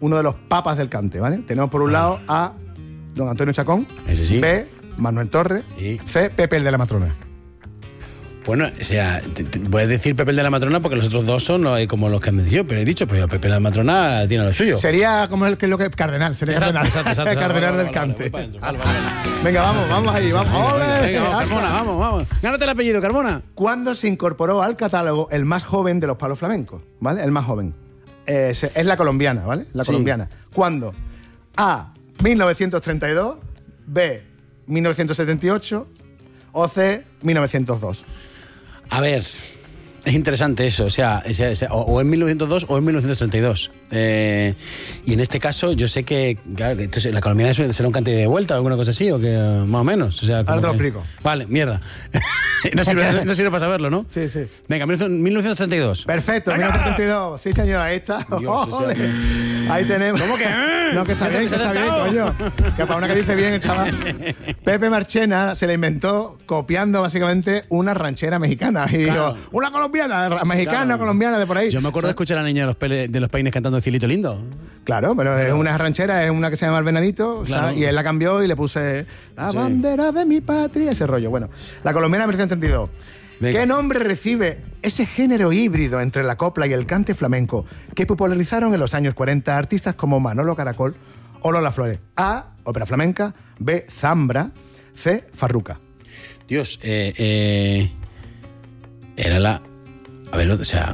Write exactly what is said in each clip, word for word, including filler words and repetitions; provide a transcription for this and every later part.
uno de los papas del cante, ¿vale? Tenemos por un Ah. lado a don Antonio Chacón, Ese sí. B, Manuel Torres, Sí. C, Pepe el de la Matrona. Bueno, o sea, te, te, voy a decir Pepe el de la Matrona porque los otros dos son eh, como los que han dicho, pero he dicho, pues Pepe el de la Matrona tiene lo suyo. Sería como el que lo que cardenal, sería Exacto, cardenal, exacto, exacto. cardenal Vale, del vale, vale, cante. voy para adentro. Vale, vale, vale. Venga, vamos, vamos ahí, vamos. ¡Ole! Venga, vamos, ¡Asa! Carmona, vamos, vamos. Gánate el apellido, Carmona. ¿Cuándo se incorporó al catálogo el más joven de los palos flamencos? ¿Vale? El más joven. Eh, se- es la colombiana, ¿vale? La Sí. colombiana. ¿Cuándo? A, mil novecientos treinta y dos, B, mil novecientos setenta y ocho o C, mil novecientos dos. A ver, es interesante eso, o sea, o, sea, o, o en mil novecientos dos o en mil novecientos treinta y dos. Eh, y en este caso, yo sé que, claro, que entonces, la colombiana es- será un cante de vuelta o alguna cosa así, o que eh, más o menos. O sea, como Ahora te lo que- explico. Vale, mierda. no, sirve, no sirve para saberlo, ¿no? Sí, sí. Venga, mil novecientos treinta y dos. Perfecto, mil novecientos treinta y dos. Sí, señor, ahí está. Dios, o sea Ole. que- Ahí tenemos. ¿Cómo que? No, que está Se- bien, se que ha está bien, acertado. coño. Que para una que dice bien el chaval. Pepe Marchena se la inventó copiando básicamente una ranchera mexicana. Y Claro. dijo, una colombiana, mexicana, Claro. colombiana de por ahí. Yo me acuerdo de escuchar a la niña de los, pele- de los peines cantando Cielito Lindo. Claro, pero es una ranchera, es una que se llama El Venadito, Claro. ¿sabes? Y él la cambió y le puse la Sí. bandera de mi patria, ese rollo. Bueno, la colombiana mil novecientos treinta y dos. Venga. ¿Qué nombre recibe ese género híbrido entre la copla y el cante flamenco que popularizaron en los años cuarenta artistas como Manolo Caracol o Lola Flores? A, ópera flamenca, B, zambra, C, farruca. Dios, eh, eh, era la... A ver, o sea...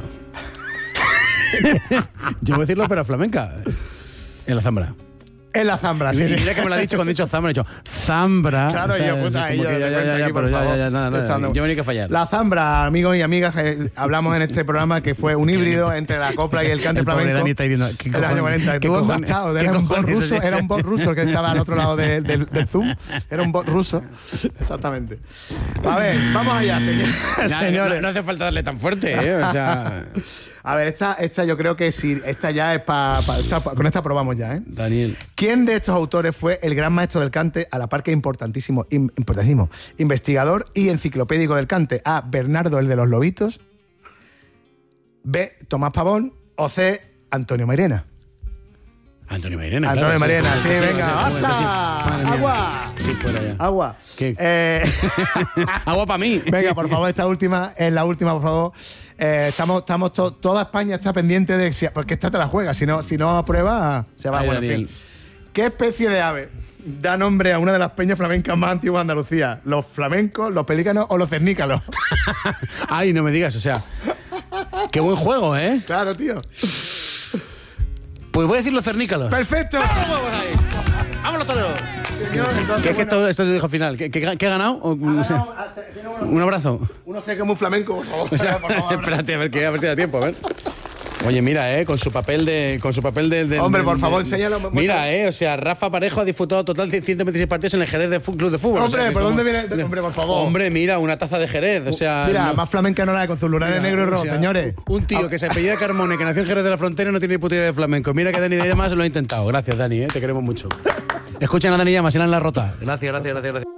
Yo voy a decir la ópera flamenca. En la zambra. Es la zambra, sí, Y sí. mira que me lo ha dicho cuando he dicho zambra, he dicho zambra. Claro, o sea, yo, es puta, como yo, que ya, ya, ya, ya, pero ya, ya, ya, nada, nada. Yo venía que fallar. La zambra, amigos y amigas, eh, hablamos en este programa que fue un híbrido entre la copla y el cante El pobre flamenco. Dani está diciendo, ¿qué En los años cojones? cuarenta. ¿Qué Tú dónde has cojones? estado? ¿Qué Era un bot cojones ruso, es era ese? un bot ruso el que estaba al otro lado de- del, del Zoom. Era un bot ruso. Exactamente. A ver, vamos allá, señor- Ya, señores. No, no hace falta darle tan fuerte, ¿eh? O sea... A ver, esta, esta yo creo que sí, esta ya es para... Pa, pa, con esta probamos ya, ¿eh? Daniel. ¿Quién de estos autores fue el gran maestro del cante, a la par que importantísimo, im- importantísimo investigador y enciclopédico del cante? A, Bernardo el de los Lobitos, B, Tomás Pavón o C, Antonio Mairena. Antonio Mairena. Antonio claro, Mairena, sí, sí, venga, sí, sí, ¡asa! madre mía. ¡Agua! Sí, fuera ya. Agua. ¿Qué? Eh, Agua para mí. venga, por favor, esta última, es la última, por favor. Eh, estamos, estamos to- toda España está pendiente de si, porque esta te la juega, si no, si no aprueba, se va. Ay, Bueno, en Daniel. fin. ¿Qué especie de ave da nombre a una de las peñas flamencas más antiguas de Andalucía? ¿Los flamencos, los pelícanos o los cernícalos? Ay, no me digas, o sea... Qué buen juego, ¿eh? Claro, tío. Pues voy a decir los cernícalos. ¡Perfecto! ¡Vamos ahí! ¡Vámonos, toreros! Señor, entonces, ¿Qué, qué bueno, esto, esto te dijo al final? ¿Qué, qué, qué he ganado? O, ha no sé. ganado, ah, te- tiene uno- Un abrazo. Uno sé que es muy flamenco, por favor. O sea, por favor. espérate, a ver, que, a ver si da tiempo, a ver. Oye, mira, eh, con su papel de, con su papel de, de- Hombre, de- por de- favor, enséñalo, muéstralo. Mira, eh, o sea, Rafa Parejo ha disputado total de ciento veintiséis partidos en el Jerez de Fu- Club de Fútbol. o Hombre, sea, que ¿por como- dónde viene? Hombre, por favor. Hombre, mira, una taza de Jerez, o sea, Mira, no- más flamenca no la de con su lunar de negro y o rojo, sea, señores. Un tío que se apellida Carmone, que nació en Jerez de la Frontera y no tiene ni puta idea de flamenco. Mira que Dani de Llamas lo ha intentado. Gracias, Dani, eh, te queremos mucho. Escuchen a Dani Llamas, si no en la rota. Gracias, gracias, gracias, gracias.